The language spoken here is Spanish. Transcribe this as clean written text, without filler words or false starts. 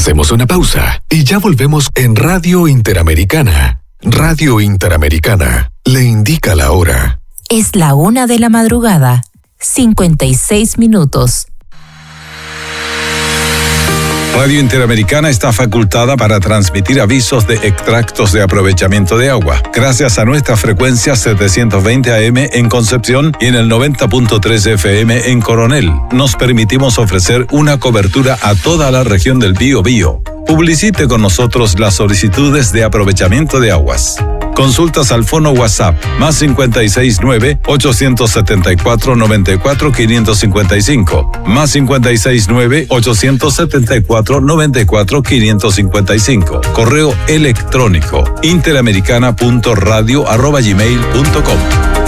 Hacemos una pausa y ya volvemos en Radio Interamericana. Radio Interamericana le indica la hora. Es la 1 de la madrugada, 56 minutos. Radio Interamericana está facultada para transmitir avisos de extractos de aprovechamiento de agua, gracias a nuestra frecuencia 720 AM en Concepción y en el 90.3 FM en Coronel. Nos permitimos ofrecer una cobertura a toda la región del Biobío. Publicite con nosotros las solicitudes de aprovechamiento de aguas. Consultas al fono WhatsApp +56 9 874 94 555 +56 9 874 94 555. Correo electrónico interamericana.radio@gmail.com.